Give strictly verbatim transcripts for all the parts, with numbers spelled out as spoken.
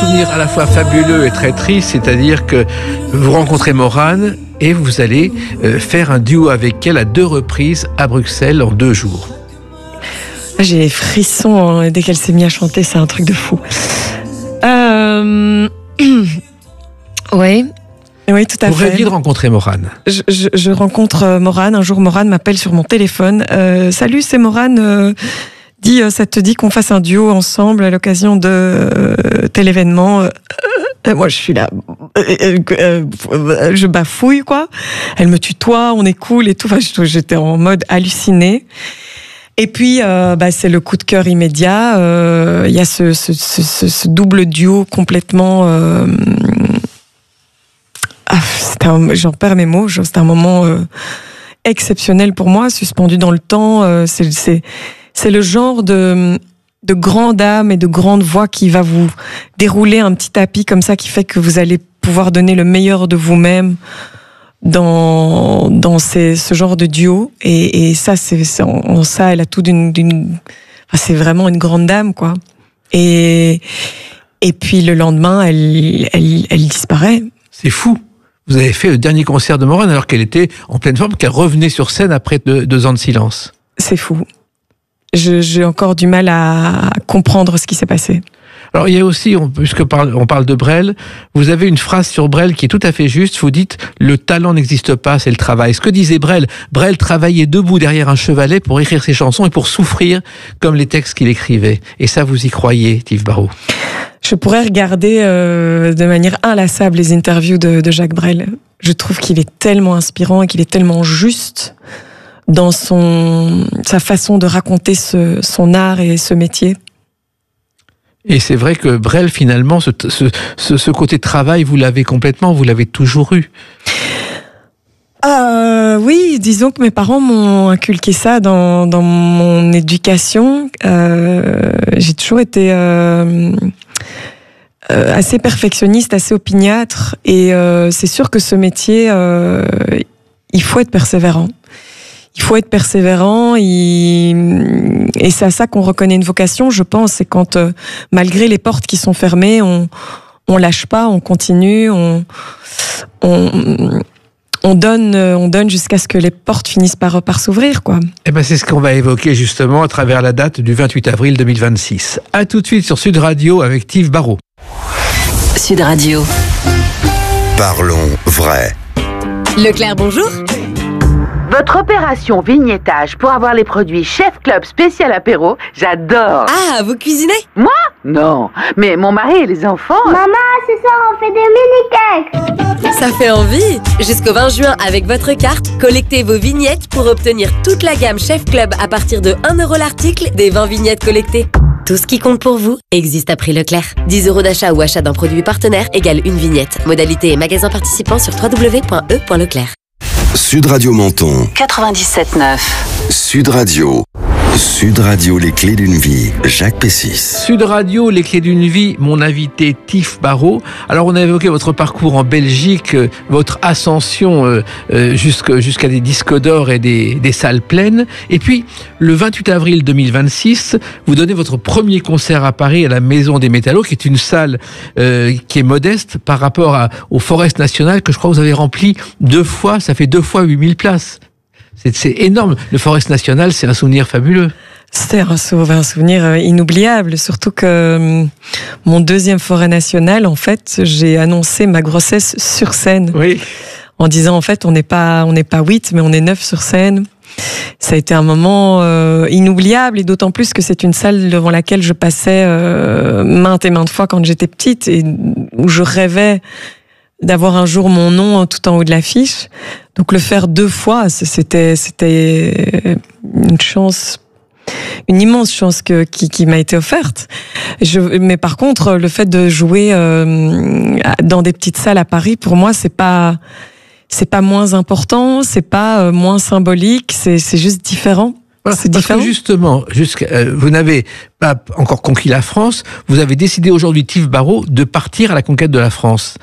souvenir à la fois fabuleux et très triste, c'est-à-dire que vous rencontrez Morane et vous allez euh, faire un duo avec elle à deux reprises à Bruxelles en deux jours. J'ai les frissons hein, dès qu'elle s'est mise à chanter, c'est un truc de fou. Euh... oui. Oui, tout à vous fait. Vous rêviez de rencontrer Morane. Je, je, je rencontre Morane. Un jour, Morane m'appelle sur mon téléphone. Euh, Salut, c'est Morane. Euh, dis, ça te dit qu'on fasse un duo ensemble à l'occasion de euh, tel événement. Euh, euh, moi, je suis là. Euh, euh, euh, je bafouille, quoi. Elle me tutoie, on est cool et tout. Enfin, j'étais en mode hallucinée. Et puis, euh, bah, c'est le coup de cœur immédiat. Il euh, y a ce, ce, ce, ce double duo complètement... Euh, ah, un, j'en perds mes mots. C'était un moment euh, exceptionnel pour moi, suspendu dans le temps. Euh, c'est, c'est, c'est le genre de, de grande âme et de grande voix qui va vous dérouler un petit tapis comme ça, qui fait que vous allez pouvoir donner le meilleur de vous-même dans dans ces, ce genre de duo et, et ça c'est, c'est en ça elle a tout d'une, d'une enfin, c'est vraiment une grande dame quoi et et puis le lendemain elle elle elle disparaît. C'est fou. Vous avez fait le dernier concert de Morane alors qu'elle était en pleine forme, qu'elle revenait sur scène après deux, deux ans de silence. C'est fou. Je, j'ai encore du mal à comprendre ce qui s'est passé. Alors il y a aussi, puisque parle, on parle de Brel, vous avez une phrase sur Brel qui est tout à fait juste, vous dites « le talent n'existe pas, c'est le travail ». Ce que disait Brel, Brel travaillait debout derrière un chevalet pour écrire ses chansons et pour souffrir comme les textes qu'il écrivait. Et ça, vous y croyez, Tiv Barrault? Je pourrais regarder euh, de manière inlassable les interviews de, de Jacques Brel. Je trouve qu'il est tellement inspirant et qu'il est tellement juste dans son, sa façon de raconter ce, son art et ce métier. Et c'est vrai que Brel, finalement, ce, ce, ce, ce côté travail, vous l'avez complètement, vous l'avez toujours eu. Euh, oui, disons que mes parents m'ont inculqué ça dans, dans mon éducation. Euh, j'ai toujours été euh, euh, assez perfectionniste, assez opiniâtre. Et euh, c'est sûr que ce métier, euh, il faut être persévérant. Il faut être persévérant il... et c'est à ça qu'on reconnaît une vocation, je pense. C'est quand, euh, malgré les portes qui sont fermées, on on lâche pas, on continue, on on, on donne, on donne jusqu'à ce que les portes finissent par par s'ouvrir, quoi. Eh ben c'est ce qu'on va évoquer justement à travers la date du vingt-huit avril deux mille vingt-six. À tout de suite sur Sud Radio avec Tiv Barrault. Sud Radio. Parlons vrai. Leclerc, bonjour. Votre opération vignettage pour avoir les produits Chef Club spécial apéro, j'adore. Ah, vous cuisinez? Moi? Non, mais mon mari et les enfants... Maman, ce soir on fait des mini-cakes. Ça fait envie. Jusqu'au vingt juin, avec votre carte, collectez vos vignettes pour obtenir toute la gamme Chef Club à partir de un euro l'article des vingt vignettes collectées. Tout ce qui compte pour vous existe à prix Leclerc. dix euros d'achat ou achat d'un produit partenaire égale une vignette. Modalité et magasin participant sur w w w point e point leclerc. Sud Radio Menton quatre-vingt-dix-sept neuf. Sud Radio. Sud Radio, les clés d'une vie. Jacques Pessis. Sud Radio, les clés d'une vie. Mon invité Tiv Barrault. Alors on a évoqué votre parcours en Belgique, euh, votre ascension euh, euh, jusqu'à, jusqu'à des disques d'or et des, des salles pleines. Et puis le vingt-huit avril deux mille vingt-six, vous donnez votre premier concert à Paris à la Maison des Métallos, qui est une salle euh, qui est modeste par rapport à, au Forest National, que je crois que vous avez rempli deux fois. Ça fait deux fois huit mille places. C'est, c'est énorme. Le Forest National, c'est un souvenir fabuleux. C'était un, un souvenir inoubliable, surtout que euh, mon deuxième Forêt National, en fait, j'ai annoncé ma grossesse sur scène. Oui. En disant, en fait, on n'est pas, on n'est pas huit, mais on est neuf sur scène. Ça a été un moment euh, inoubliable, et d'autant plus que c'est une salle devant laquelle je passais euh, maintes et maintes fois quand j'étais petite, et où je rêvais d'avoir un jour mon nom tout en haut de l'affiche. Donc le faire deux fois, c'était c'était une chance, une immense chance que qui, qui m'a été offerte. Je, mais par contre, le fait de jouer euh, dans des petites salles à Paris, pour moi, c'est pas c'est pas moins important, c'est pas moins symbolique, c'est c'est juste différent. Voilà, c'est parce différent. que justement, jusqu'à, euh, vous n'avez pas encore conquis la France, vous avez décidé aujourd'hui, Tiv Barrault, de partir à la conquête de la France.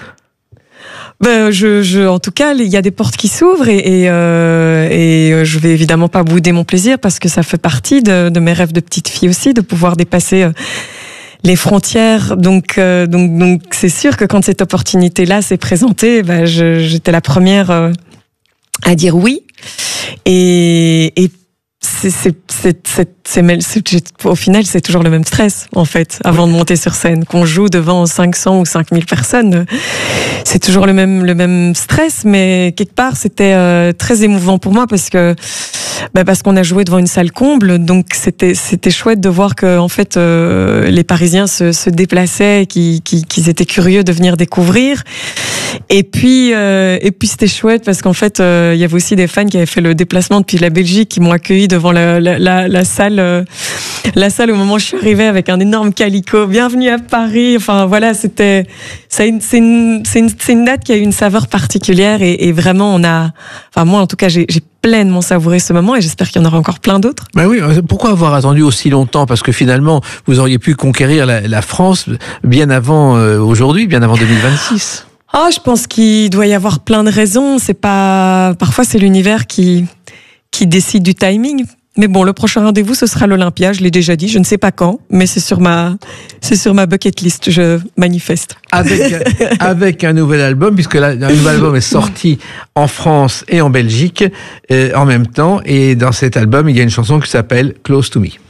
Ben, je, je, en tout cas, il y a des portes qui s'ouvrent et, et, euh, et je vais évidemment pas bouder mon plaisir parce que ça fait partie de, de mes rêves de petite fille aussi, de pouvoir dépasser les frontières. Donc, euh, donc, donc, c'est sûr que quand cette opportunité-là s'est présentée, bah, je, j'étais la première euh, à dire oui. Et, et c'est, c'est, c'est, c'est, c'est, c'est, au final, c'est toujours le même stress, en fait, avant de monter sur scène. Qu'on joue devant cinq cents ou cinq mille personnes, c'est toujours le même, le même stress, mais quelque part, c'était euh, très émouvant pour moi parce que, bah, parce qu'on a joué devant une salle comble, donc c'était, c'était chouette de voir que, en fait, euh, les Parisiens se, se déplaçaient, qu'ils, qu'ils, qu'ils étaient curieux de venir découvrir. Et puis, euh, et puis c'était chouette parce qu'en fait, euh, il y avait aussi des fans qui avaient fait le déplacement depuis la Belgique, qui m'ont accueilli devant la, la, la, la salle, euh, la salle au moment où je suis arrivée avec un énorme calicot. Bienvenue à Paris. Enfin voilà, c'était, c'est une, c'est une, c'est une, c'est une date qui a eu une saveur particulière et, et vraiment on a, enfin moi en tout cas j'ai, j'ai pleinement savouré ce moment et j'espère qu'il y en aura encore plein d'autres. Ben oui, pourquoi avoir attendu aussi longtemps? Parce que finalement, vous auriez pu conquérir la, la France bien avant euh, aujourd'hui, bien avant deux mille vingt-six. Oh, je pense qu'il doit y avoir plein de raisons. C'est pas, parfois c'est l'univers qui, qui décide du timing. Mais bon, le prochain rendez-vous, ce sera l'Olympia. Je l'ai déjà dit. Je ne sais pas quand, mais c'est sur ma, c'est sur ma bucket list. Je manifeste. Avec, avec un nouvel album, puisque là, un nouvel album est sorti en France et en Belgique, euh, en même temps. Et dans cet album, il y a une chanson qui s'appelle Close to Me.